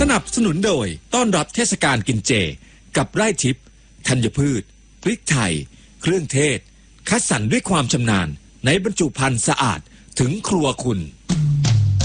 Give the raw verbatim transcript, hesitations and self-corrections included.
สนับสนุนโดยต้อนรับเทศกาลกินเจกับไร่ทิพย์ธัญพืชพริกไทยเครื่องเทศคัดสรรด้วยความชำนาญในบรรจุภัณฑ์สะอาดถึงครัวคุณ